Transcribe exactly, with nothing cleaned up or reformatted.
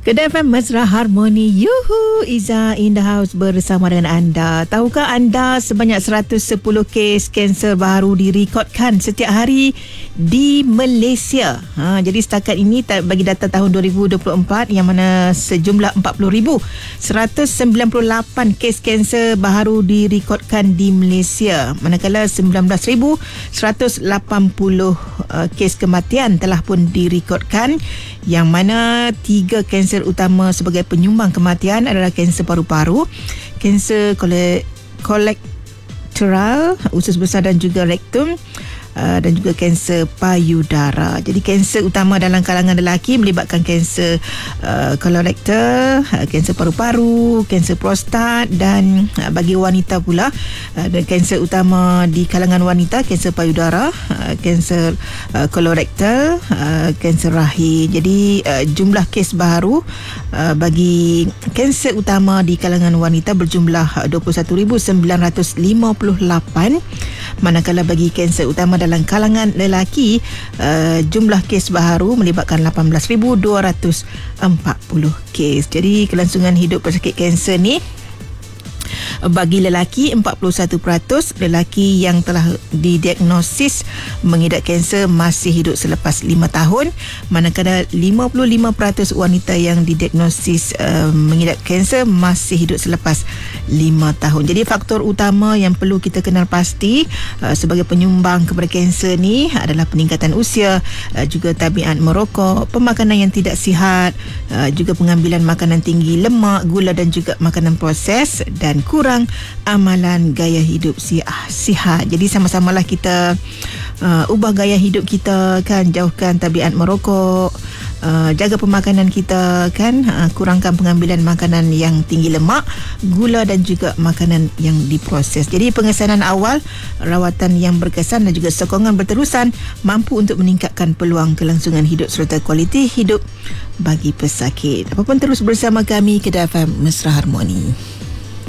Kedai F M Mesra Harmoni. Yuhu, Iza in the house bersama dengan anda. Tahukah anda sebanyak seratus sepuluh kes kanser baru direkodkan setiap hari di Malaysia. Ha, jadi setakat ini bagi data tahun dua ribu dua puluh empat yang mana sejumlah empat puluh ribu seratus sembilan puluh lapan kes kanser baru direkodkan di Malaysia. Manakala sembilan belas ribu seratus lapan puluh uh, kes kematian telah pun direkodkan, yang mana tiga kanser utama sebagai penyumbang kematian adalah kanser paru-paru, kanser kole- kolektoral, usus besar dan juga rektum, uh, dan juga kanser payudara. Jadi kanser utama dalam kalangan lelaki melibatkan kanser uh, kolektor, uh, kanser paru-paru, kanser prostat, dan uh, bagi wanita pula uh, dan kanser utama di kalangan wanita kanser payudara, uh, kanser uh, kolorektal, uh, kanser rahim. Jadi uh, jumlah kes baru uh, bagi kanser utama di kalangan wanita berjumlah dua puluh satu ribu sembilan ratus lima puluh lapan, manakala bagi kanser utama dalam kalangan lelaki uh, jumlah kes baru melibatkan lapan belas ribu dua ratus empat puluh kes. Jadi kelangsungan hidup pesakit kanser ni bagi lelaki empat puluh satu peratus lelaki yang telah didiagnosis mengidap kanser masih hidup selepas lima tahun, manakala lima puluh lima peratus wanita yang didiagnosis uh, mengidap kanser masih hidup selepas lima tahun. Jadi faktor utama yang perlu kita kenal pasti uh, sebagai penyumbang kepada kanser ni adalah peningkatan usia, uh, juga tabiat merokok, pemakanan yang tidak sihat, uh, juga pengambilan makanan tinggi lemak, gula dan juga makanan proses, dan kurang amalan gaya hidup sihat. Jadi sama-samalah kita uh, ubah gaya hidup kita kan, jauhkan tabiat merokok, uh, jaga pemakanan kita kan, uh, kurangkan pengambilan makanan yang tinggi lemak, gula dan juga makanan yang diproses. Jadi pengesanan awal, rawatan yang berkesan dan juga sokongan berterusan mampu untuk meningkatkan peluang kelangsungan hidup serta kualiti hidup bagi pesakit. Apapun terus bersama kami Kedai F M Mesra Harmoni.